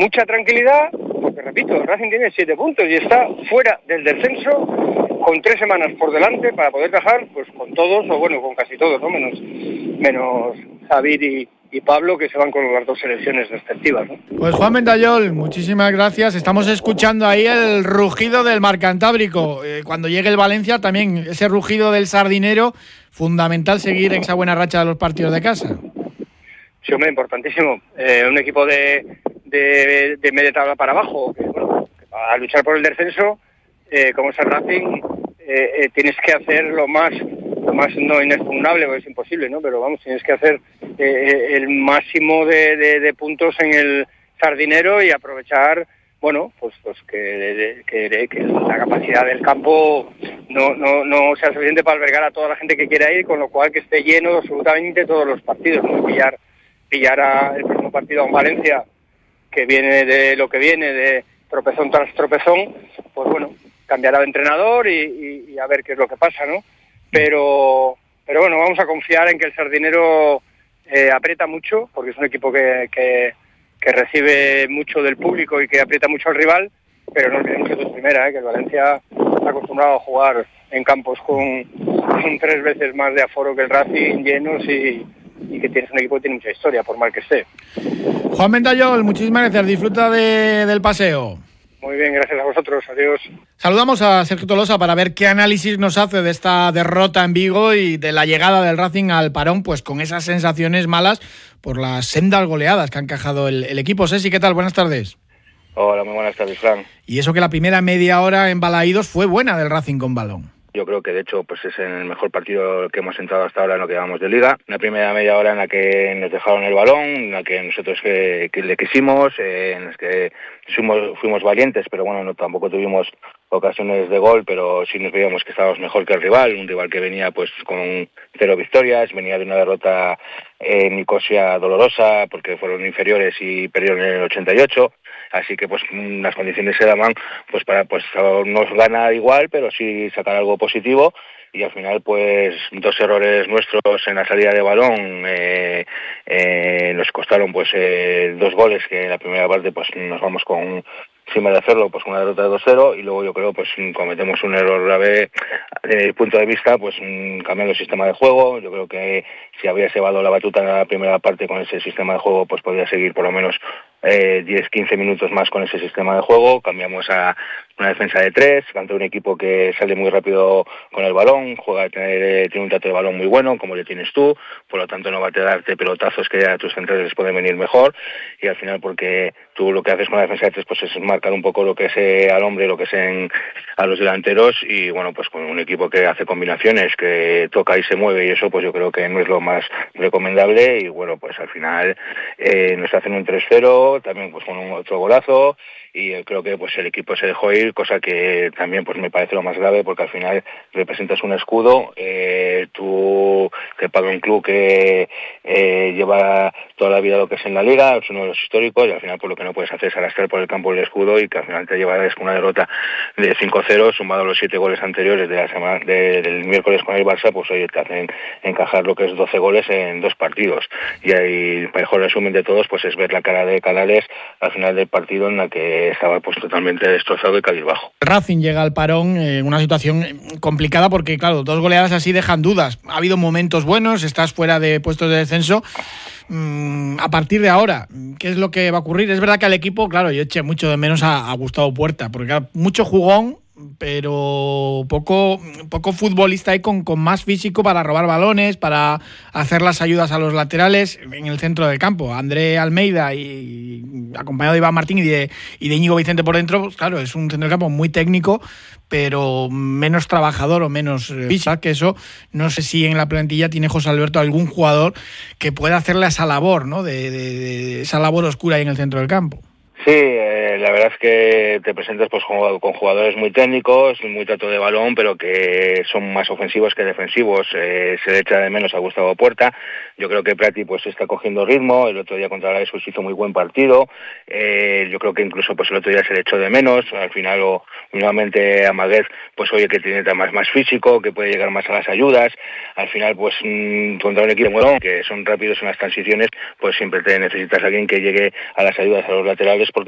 mucha tranquilidad, porque repito, el Racing tiene 7 puntos y está fuera del descenso con 3 semanas por delante para poder trabajar pues con todos, o bueno, con casi todos, ¿no? Menos Javier y Pablo, que se van con las 2 selecciones respectivas, ¿no? Pues Juan Mendayol, muchísimas gracias. Estamos escuchando ahí el rugido del Mar Cantábrico. Cuando llegue el Valencia, también ese rugido del Sardinero, fundamental seguir en esa buena racha de los partidos de casa. Sí, hombre, importantísimo. Un equipo de media tabla para abajo, que, bueno, a luchar por el descenso, como es el Racing, tienes que hacer lo más no inexpugnable, porque es imposible, ¿no? Pero vamos, tienes que hacer el máximo de puntos en el Sardinero y aprovechar, bueno, pues que la capacidad del campo no sea suficiente para albergar a toda la gente que quiera ir, con lo cual que esté lleno absolutamente todos los partidos, ¿no? Pillar el próximo partido en Valencia, que viene de lo que viene, de tropezón tras tropezón, pues bueno, cambiará de entrenador y a ver qué es lo que pasa, ¿no? Pero bueno, vamos a confiar en que el Sardinero aprieta mucho, porque es un equipo que recibe mucho del público y que aprieta mucho al rival, pero no olvidemos que esto es primera, que el Valencia está acostumbrado a jugar en campos con 3 veces más de aforo que el Racing, llenos y que tienes un equipo que tiene mucha historia, por mal que esté. Juan Mendayol, muchísimas gracias. Disfruta del paseo. Muy bien, gracias a vosotros. Adiós. Saludamos a Sergio Tolosa para ver qué análisis nos hace de esta derrota en Vigo y de la llegada del Racing al parón, pues con esas sensaciones malas por las sendas goleadas que ha encajado el equipo. Ceci, ¿qué tal? Buenas tardes. Hola, muy buenas tardes, Fran. Y eso que la primera media hora en Balaídos fue buena del Racing con balón. Yo creo que de hecho pues es el mejor partido que hemos entrado hasta ahora en lo que llevamos de liga. Una primera media hora en la que nos dejaron el balón, en la que nosotros que le quisimos, en la que fuimos valientes, pero bueno, no tampoco tuvimos ocasiones de gol, pero sí nos veíamos que estábamos mejor que el rival, un rival que venía pues con 0 victorias, venía de una derrota en Nicosia dolorosa porque fueron inferiores y perdieron en el 88. Así que pues las condiciones se daban pues para pues no ganar igual, pero sí sacar algo positivo, y al final pues 2 errores nuestros en la salida de balón nos costaron pues 2 goles, que en la primera parte pues nos vamos con encima de hacerlo pues una derrota de 2-0, y luego yo creo pues cometemos un error grave desde mi punto de vista, pues cambiando el sistema de juego. Yo creo que si había llevado la batuta en la primera parte con ese sistema de juego, pues podría seguir por lo menos 10-15 minutos más con ese sistema de juego. Cambiamos a una defensa de 3 ante un equipo que sale muy rápido con el balón, tiene un trato de balón muy bueno, como le tienes tú, por lo tanto no va a darte pelotazos que a tus centrales les pueden venir mejor, y al final porque tú lo que haces con la defensa de 3 pues es marcar un poco lo que es al hombre, lo que es a los delanteros, y bueno, pues con un equipo que hace combinaciones, que toca y se mueve, y eso pues yo creo que no es lo más recomendable, y bueno, pues al final nos hacen un 3-0, también pues con un otro golazo, y creo que pues el equipo se dejó ir, cosa que también pues me parece lo más grave, porque al final representas un escudo, tú que paga un club que lleva toda la vida lo que es en la liga, es uno de los históricos, y al final pues lo que no puedes hacer es arrastrar por el campo el escudo, y que al final te lleva una derrota de 5-0, sumado a los 7 goles anteriores de la semana del miércoles con el Barça, pues hoy te hacen encajar lo que es 12 goles en 2 partidos, y ahí el mejor resumen de todos pues es ver la cara de Canales al final del partido, en la que estaba pues totalmente destrozado y cabizbajo. Racing llega al parón en una situación complicada porque, claro, 2 goleadas así dejan dudas. Ha habido momentos buenos, estás fuera de puestos de descenso. A partir de ahora, ¿qué es lo que va a ocurrir? Es verdad que al equipo, claro, yo eché mucho de menos a Gustavo Puerta, porque claro, mucho jugón, pero poco futbolista ahí con más físico para robar balones, para hacer las ayudas a los laterales en el centro del campo. André Almeida, y acompañado de Iván Martín y de Íñigo Vicente por dentro, pues claro, es un centro del campo muy técnico, pero menos trabajador o menos físico, que eso. No sé si en la plantilla tiene José Alberto algún jugador que pueda hacerle esa labor, ¿no? de esa labor oscura ahí en el centro del campo. Sí, la verdad es que te presentas pues con jugadores muy técnicos, muy trato de balón, pero que son más ofensivos que defensivos. Se le echa de menos a Gustavo Puerta. Yo creo que Prati pues está cogiendo ritmo. El otro día contra la ESUS hizo muy buen partido. Yo creo que incluso pues el otro día se le echó de menos. Al final nuevamente a Maguez pues oye que tiene más físico, que puede llegar más a las ayudas. Al final pues contra un equipo que son rápidos en las transiciones, pues siempre te necesitas a alguien que llegue a las ayudas a los laterales, porque